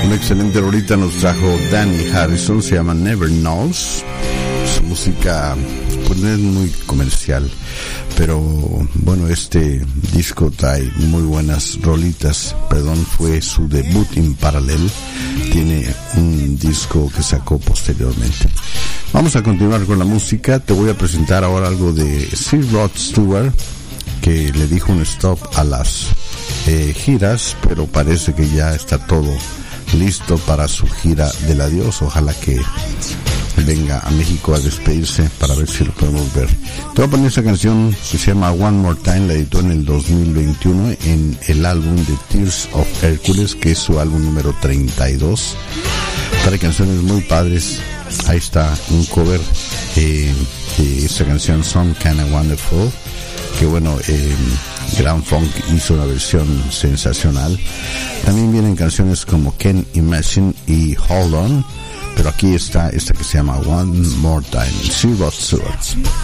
Una excelente rolita nos trajo Danny Harrison, se llama Never Knows. Su música pues no es muy comercial, pero bueno, este disco trae muy buenas rolitas. Fue su debut en Parallel. Tiene un disco que sacó posteriormente. Vamos a continuar con la música. Te voy a presentar ahora algo de Sir Rod Stewart, que le dijo un stop a las giras, pero parece que ya está todo listo para su gira del adiós. Ojalá que venga a México a despedirse para ver si lo podemos ver. Te voy a poner esa canción que se llama One More Time. La editó en el 2021 en el álbum de Tears of Hercules, que es su álbum número 32. Trae canciones muy padres. Ahí está un cover de esta canción Some Kinda Wonderful, que bueno, Grand Funk hizo una versión sensacional. También vienen canciones como Can't Imagine y Hold On, pero aquí está esta que se llama One More Time, Sir Rod Stewart.